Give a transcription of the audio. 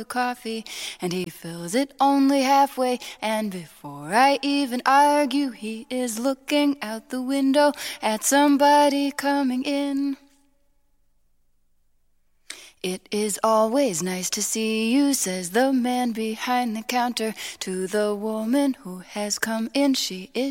the coffee, and he fills it only halfway, and before I even argue, he is looking out the window at somebody coming in. It is always nice to see you, says the man behind the counter to the woman who has come in. She is